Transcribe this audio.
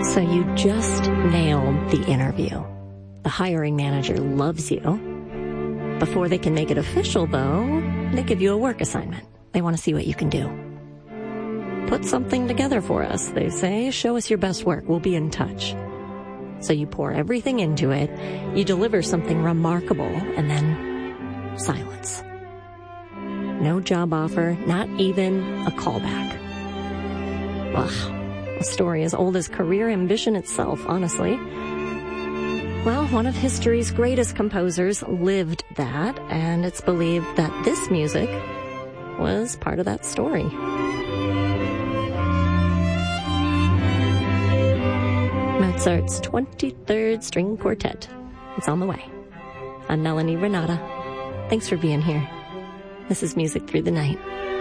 So you just nailed the interview. The hiring manager loves you. Before they can make it official, though, they give you a work assignment. They want to see what you can do. Put something together for us, they say. Show us your best work. We'll be in touch. So you pour everything into it. You deliver something remarkable, and then silence. No job offer, not even a callback. Ugh. A story as old as career ambition itself, honestly. Well, one of history's greatest composers lived that, and it's believed that this music was part of that story. Mozart's 23rd String Quartet. It's on the way. I'm Melanie Renata. Thanks for being here. This is Music Through the Night.